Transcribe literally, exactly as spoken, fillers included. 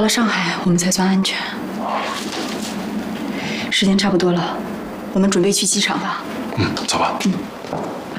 了上海，我们才算安全。时间差不多了，我们准备去机场吧。 嗯，走吧。嗯。